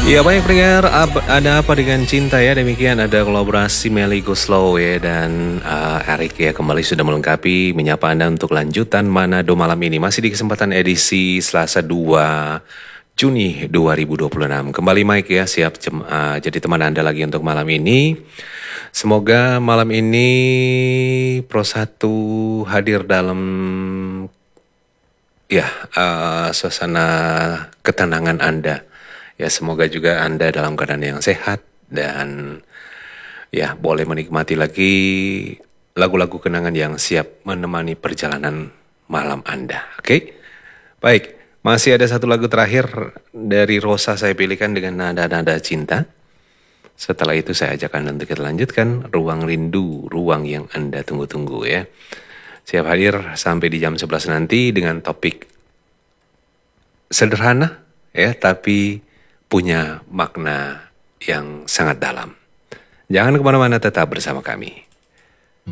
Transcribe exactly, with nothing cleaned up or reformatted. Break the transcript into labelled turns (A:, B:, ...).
A: Ya banyak pendengar, ab- ada apa dengan cinta ya, demikian ada kolaborasi Melly Goeslaw ya dan uh, Erik ya kembali sudah melengkapi menyapa Anda untuk lanjutan Manado malam ini. Masih di kesempatan edisi Selasa dua Juni dua ribu dua puluh enam. Kembali Mike ya siap jem- uh, jadi teman Anda lagi untuk malam ini. Semoga malam ini Pro satu hadir dalam ya uh, suasana ketenangan Anda. Ya semoga juga Anda dalam keadaan yang sehat dan ya boleh menikmati lagi lagu-lagu kenangan yang siap menemani perjalanan malam Anda. Oke? Baik, masih ada satu lagu terakhir dari Rosa saya pilihkan dengan nada-nada cinta. Setelah itu saya ajak Anda untuk kita lanjutkan Ruang Rindu, ruang yang Anda tunggu-tunggu ya. Siap hadir sampai di jam sebelas nanti dengan topik sederhana ya, tapi punya makna yang sangat dalam. Jangan kemana-mana, tetap bersama kami.